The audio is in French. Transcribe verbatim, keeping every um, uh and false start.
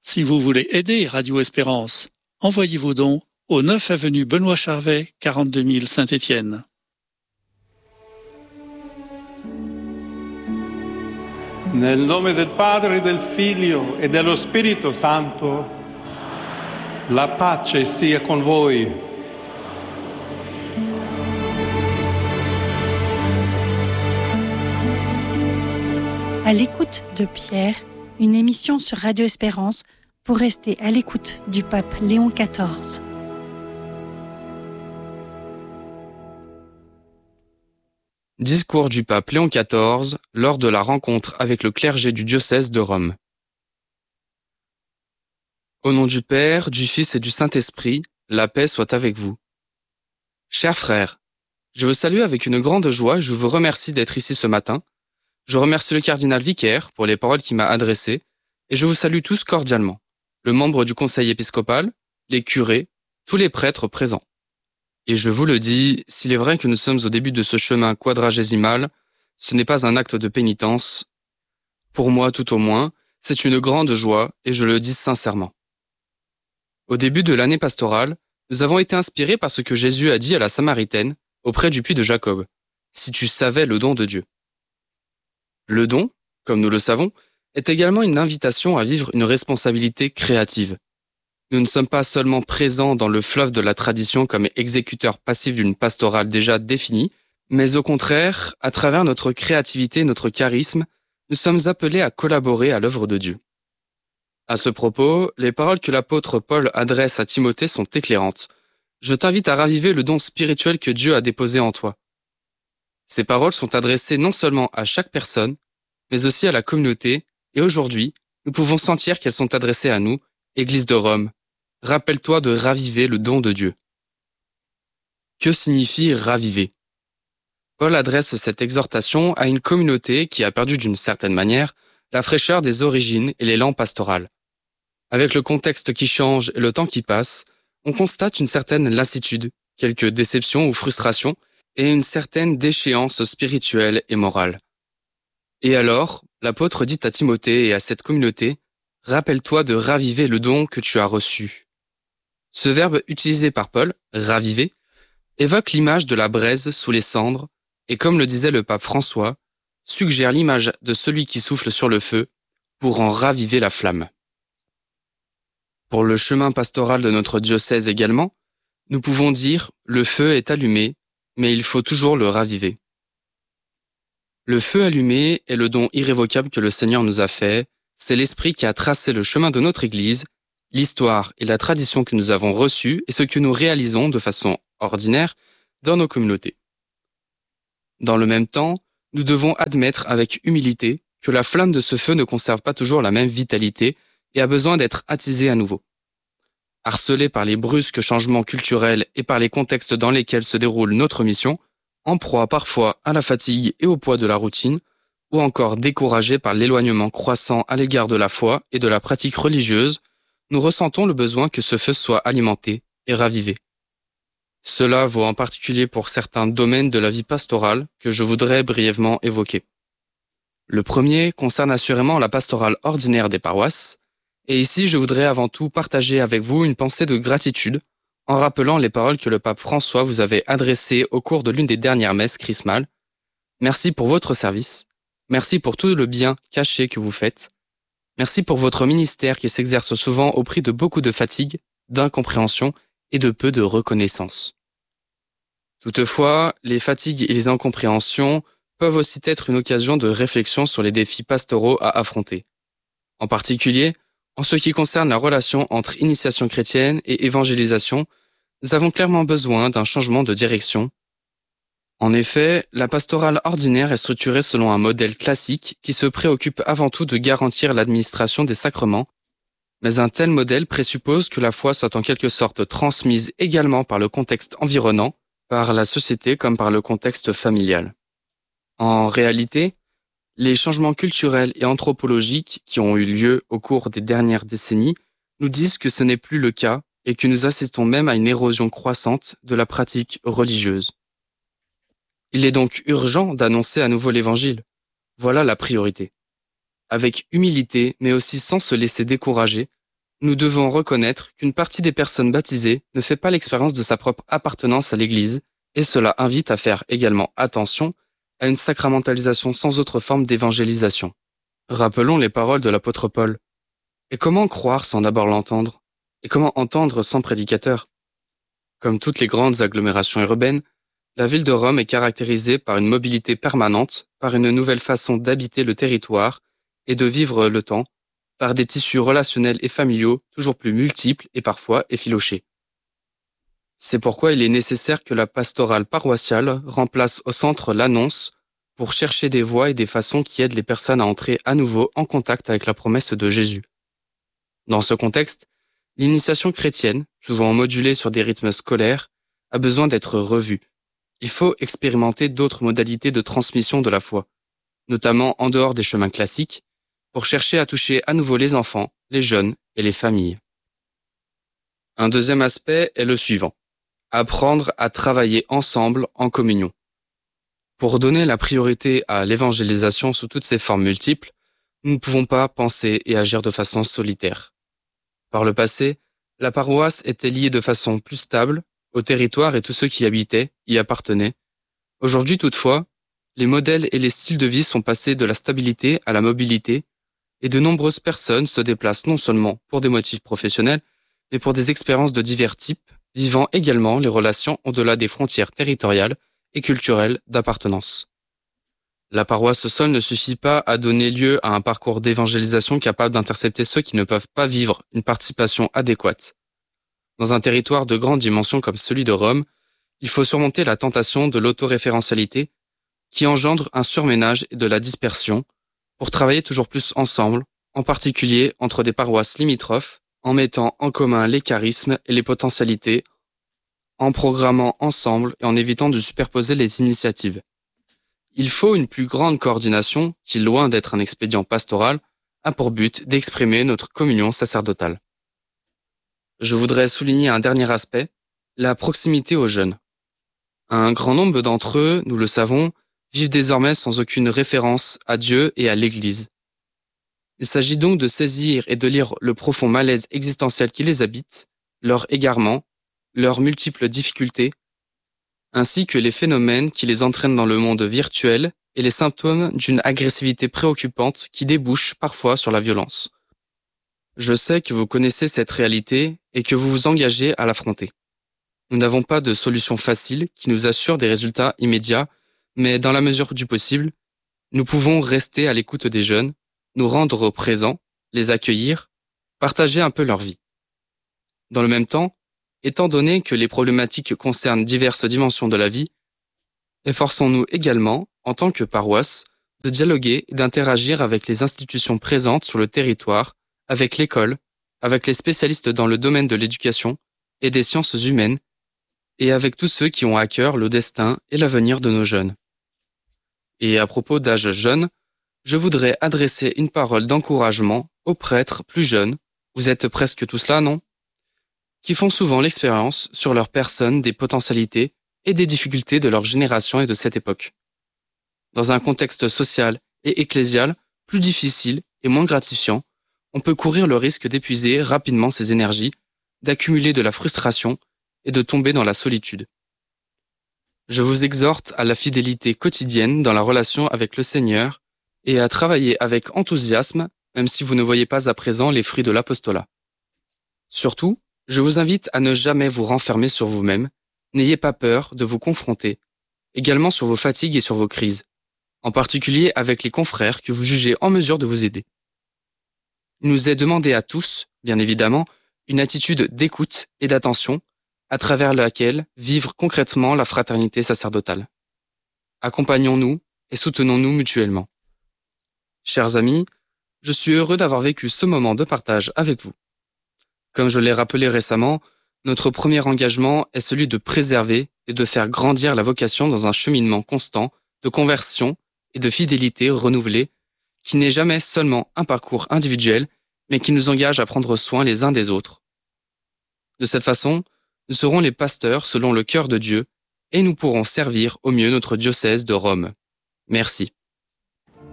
Si vous voulez aider Radio Espérance, envoyez vos dons au neuf avenue Benoît Charvet, quarante-deux mille Saint-Étienne. Nel nome del Padre, del Figlio e dello Spirito Santo, la pace sia con voi. À l'écoute de Pierre, une émission sur Radio Espérance pour rester à l'écoute du pape Léon quatorze. Discours du pape Léon quatorze lors de la rencontre avec le clergé du diocèse de Rome. Au nom du Père, du Fils et du Saint-Esprit, la paix soit avec vous. Chers frères, je vous salue avec une grande joie et je vous remercie d'être ici ce matin. Je remercie le cardinal vicaire pour les paroles qu'il m'a adressées et je vous salue tous cordialement, le membre du conseil épiscopal, les curés, tous les prêtres présents. Et je vous le dis, s'il est vrai que nous sommes au début de ce chemin quadragésimal, ce n'est pas un acte de pénitence. Pour moi, tout au moins, c'est une grande joie et je le dis sincèrement. Au début de l'année pastorale, nous avons été inspirés par ce que Jésus a dit à la Samaritaine, auprès du puits de Jacob. Si tu savais le don de Dieu. Le don, comme nous le savons, est également une invitation à vivre une responsabilité créative. Nous ne sommes pas seulement présents dans le fleuve de la tradition comme exécuteurs passifs d'une pastorale déjà définie, mais au contraire, à travers notre créativité et notre charisme, nous sommes appelés à collaborer à l'œuvre de Dieu. À ce propos, les paroles que l'apôtre Paul adresse à Timothée sont éclairantes. Je t'invite à raviver le don spirituel que Dieu a déposé en toi. Ces paroles sont adressées non seulement à chaque personne, mais aussi à la communauté, et aujourd'hui, nous pouvons sentir qu'elles sont adressées à nous, Église de Rome. Rappelle-toi de raviver le don de Dieu. Que signifie raviver ? Paul adresse cette exhortation à une communauté qui a perdu d'une certaine manière la fraîcheur des origines et l'élan pastoral. Avec le contexte qui change et le temps qui passe, on constate une certaine lassitude, quelques déceptions ou frustrations, et une certaine déchéance spirituelle et morale. Et alors, l'apôtre dit à Timothée et à cette communauté, « Rappelle-toi de raviver le don que tu as reçu. » Ce verbe utilisé par Paul, « raviver », évoque l'image de la braise sous les cendres et comme le disait le pape François, suggère l'image de celui qui souffle sur le feu pour en raviver la flamme. Pour le chemin pastoral de notre diocèse également, nous pouvons dire « le feu est allumé », mais il faut toujours le raviver. Le feu allumé est le don irrévocable que le Seigneur nous a fait, c'est l'Esprit qui a tracé le chemin de notre Église, l'histoire et la tradition que nous avons reçues et ce que nous réalisons de façon ordinaire dans nos communautés. Dans le même temps, nous devons admettre avec humilité que la flamme de ce feu ne conserve pas toujours la même vitalité et a besoin d'être attisée à nouveau. Harcelés par les brusques changements culturels et par les contextes dans lesquels se déroule notre mission, en proie parfois à la fatigue et au poids de la routine, ou encore découragés par l'éloignement croissant à l'égard de la foi et de la pratique religieuse, nous ressentons le besoin que ce feu soit alimenté et ravivé. Cela vaut en particulier pour certains domaines de la vie pastorale que je voudrais brièvement évoquer. Le premier concerne assurément la pastorale ordinaire des paroisses, et ici je voudrais avant tout partager avec vous une pensée de gratitude en rappelant les paroles que le pape François vous avait adressées au cours de l'une des dernières messes chrismales. Merci pour votre service, merci pour tout le bien caché que vous faites, merci pour votre ministère qui s'exerce souvent au prix de beaucoup de fatigue, d'incompréhension et de peu de reconnaissance. Toutefois, les fatigues et les incompréhensions peuvent aussi être une occasion de réflexion sur les défis pastoraux à affronter. En particulier, en ce qui concerne la relation entre initiation chrétienne et évangélisation, nous avons clairement besoin d'un changement de direction. En effet, la pastorale ordinaire est structurée selon un modèle classique qui se préoccupe avant tout de garantir l'administration des sacrements, mais un tel modèle présuppose que la foi soit en quelque sorte transmise également par le contexte environnant, par la société comme par le contexte familial. En réalité, les changements culturels et anthropologiques qui ont eu lieu au cours des dernières décennies nous disent que ce n'est plus le cas et que nous assistons même à une érosion croissante de la pratique religieuse. Il est donc urgent d'annoncer à nouveau l'Évangile. Voilà la priorité. Avec humilité, mais aussi sans se laisser décourager, nous devons reconnaître qu'une partie des personnes baptisées ne fait pas l'expérience de sa propre appartenance à l'Église, et cela invite à faire également attention à une sacramentalisation sans autre forme d'évangélisation. Rappelons les paroles de l'apôtre Paul. Et comment croire sans d'abord l'entendre? Et comment entendre sans prédicateur? Comme toutes les grandes agglomérations urbaines, la ville de Rome est caractérisée par une mobilité permanente, par une nouvelle façon d'habiter le territoire et de vivre le temps, par des tissus relationnels et familiaux toujours plus multiples et parfois effilochés. C'est pourquoi il est nécessaire que la pastorale paroissiale remplace au centre l'annonce pour chercher des voies et des façons qui aident les personnes à entrer à nouveau en contact avec la promesse de Jésus. Dans ce contexte, l'initiation chrétienne, souvent modulée sur des rythmes scolaires, a besoin d'être revue. Il faut expérimenter d'autres modalités de transmission de la foi, notamment en dehors des chemins classiques, pour chercher à toucher à nouveau les enfants, les jeunes et les familles. Un deuxième aspect est le suivant. Apprendre à travailler ensemble en communion. Pour donner la priorité à l'évangélisation sous toutes ses formes multiples, nous ne pouvons pas penser et agir de façon solitaire. Par le passé, la paroisse était liée de façon plus stable au territoire et tous ceux qui y habitaient y appartenaient. Aujourd'hui toutefois, les modèles et les styles de vie sont passés de la stabilité à la mobilité et de nombreuses personnes se déplacent non seulement pour des motifs professionnels, mais pour des expériences de divers types, vivant également les relations au-delà des frontières territoriales et culturelles d'appartenance. La paroisse seule ne suffit pas à donner lieu à un parcours d'évangélisation capable d'intercepter ceux qui ne peuvent pas vivre une participation adéquate. Dans un territoire de grande dimension comme celui de Rome, il faut surmonter la tentation de l'autoréférentialité qui engendre un surménage et de la dispersion pour travailler toujours plus ensemble, en particulier entre des paroisses limitrophes, en mettant en commun les charismes et les potentialités, en programmant ensemble et en évitant de superposer les initiatives. Il faut une plus grande coordination qui, loin d'être un expédient pastoral, a pour but d'exprimer notre communion sacerdotale. Je voudrais souligner un dernier aspect, la proximité aux jeunes. Un grand nombre d'entre eux, nous le savons, vivent désormais sans aucune référence à Dieu et à l'Église. Il s'agit donc de saisir et de lire le profond malaise existentiel qui les habite, leur égarement, leurs multiples difficultés, ainsi que les phénomènes qui les entraînent dans le monde virtuel et les symptômes d'une agressivité préoccupante qui débouche parfois sur la violence. Je sais que vous connaissez cette réalité et que vous vous engagez à l'affronter. Nous n'avons pas de solution facile qui nous assure des résultats immédiats, mais dans la mesure du possible, nous pouvons rester à l'écoute des jeunes, nous rendre présents, les accueillir, partager un peu leur vie. Dans le même temps, étant donné que les problématiques concernent diverses dimensions de la vie, efforçons-nous également, en tant que paroisse, de dialoguer et d'interagir avec les institutions présentes sur le territoire, avec l'école, avec les spécialistes dans le domaine de l'éducation et des sciences humaines, et avec tous ceux qui ont à cœur le destin et l'avenir de nos jeunes. Et à propos d'âge jeune, je voudrais adresser une parole d'encouragement aux prêtres plus jeunes, vous êtes presque tous là, non? Qui font souvent l'expérience sur leur personne des potentialités et des difficultés de leur génération et de cette époque. Dans un contexte social et ecclésial plus difficile et moins gratifiant, on peut courir le risque d'épuiser rapidement ses énergies, d'accumuler de la frustration et de tomber dans la solitude. Je vous exhorte à la fidélité quotidienne dans la relation avec le Seigneur et à travailler avec enthousiasme, même si vous ne voyez pas à présent les fruits de l'apostolat. Surtout, je vous invite à ne jamais vous renfermer sur vous-même, n'ayez pas peur de vous confronter, également sur vos fatigues et sur vos crises, en particulier avec les confrères que vous jugez en mesure de vous aider. Il nous est demandé à tous, bien évidemment, une attitude d'écoute et d'attention, à travers laquelle vivre concrètement la fraternité sacerdotale. Accompagnons-nous et soutenons-nous mutuellement. Chers amis, je suis heureux d'avoir vécu ce moment de partage avec vous. Comme je l'ai rappelé récemment, notre premier engagement est celui de préserver et de faire grandir la vocation dans un cheminement constant de conversion et de fidélité renouvelée qui n'est jamais seulement un parcours individuel, mais qui nous engage à prendre soin les uns des autres. De cette façon, nous serons les pasteurs selon le cœur de Dieu et nous pourrons servir au mieux notre diocèse de Rome. Merci.